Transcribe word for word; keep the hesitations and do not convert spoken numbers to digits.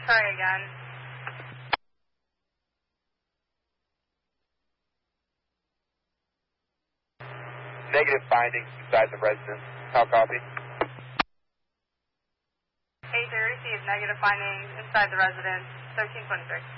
Try again. Negative findings inside the residence. How copy? eight three received negative findings inside the residence, thirteen twenty-six.